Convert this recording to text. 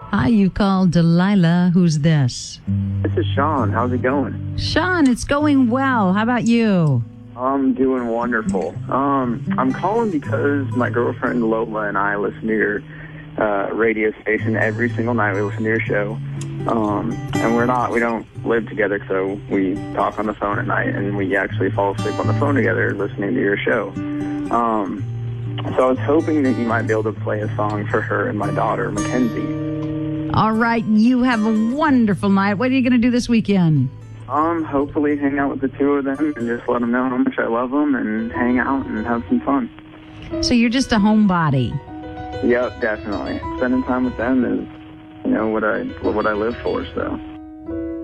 Hi, you called Delilah. Who's this? This is Sean. How's it going? Sean, it's going well. How about you? I'm doing wonderful. I'm calling because my girlfriend Lola and I listen to your radio station every single night. We listen to your show. And we don't live together, so we talk on the phone at night, and we actually fall asleep on the phone together listening to your show. So I was hoping that you might be able to play a song for her and my daughter, Mackenzie. All right, you have a wonderful night. What are you going to do this weekend? Hopefully hang out with the two of them and just let them know how much I love them and hang out and have some fun. So you're just a homebody. Yep, definitely. Spending time with them is, what I live for, so.